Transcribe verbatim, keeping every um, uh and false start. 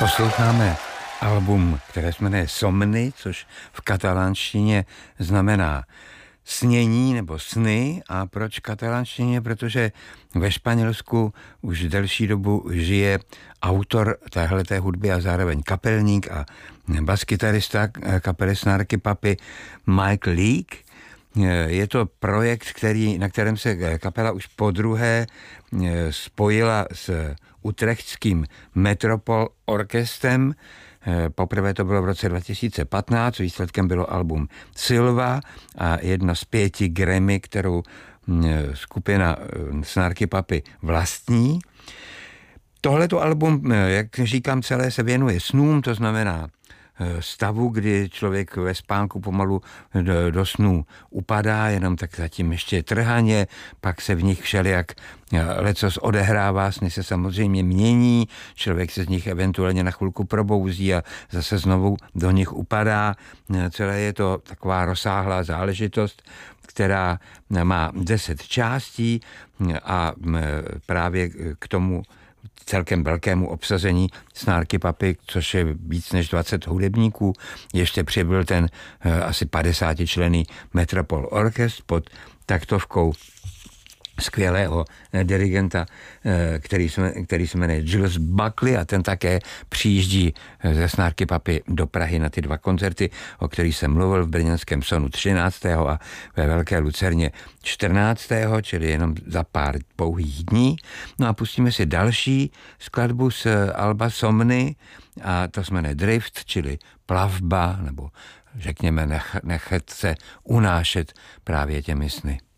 Posloucháme album, které se jmenuje Somny, což v katalánštině znamená snění nebo sny. A proč katalánštině? Protože ve Španělsku už delší dobu žije autor téhleté hudby a zároveň kapelník a baskytarista kapely Snarky Puppy Mike Leake. Je to projekt, který, na kterém se kapela už podruhé spojila s utrechtským Metropol Orchestrem. Poprvé to bylo v roce dva tisíce patnáct, výsledkem bylo album Silva a jedno z pěti Grammy, kterou skupina Snarky Puppy vlastní. Tohleto album, jak říkám, celé se věnuje snům, to znamená stavu, kdy člověk ve spánku pomalu do, do snů upadá, jenom tak zatím ještě trhaně, pak se v nich všelijak lecos odehrává, sny se samozřejmě mění, člověk se z nich eventuálně na chvilku probouzí a zase znovu do nich upadá. Celé je to taková rozsáhlá záležitost, která má deset částí a právě k tomu celkem velkému obsazení Snarky Puppy, což je víc než dvacet hudebníků. Ještě přibyl ten uh, asi padesátičlenný Metropol Orchestra pod taktovkou skvělého dirigenta, který se, který se jmenuje Giles Buckley a ten také přijíždí ze Snarky Puppy do Prahy na ty dva koncerty, o kterých jsem mluvil v brněnském Sonu třináctého a ve Velké Lucerně čtrnáctého čili jenom za pár pouhých dní. No a pustíme si další skladbu z alba Somny a to se jmenuje Drift, čili plavba, nebo řekněme nech, nechat se unášet právě těmi sny.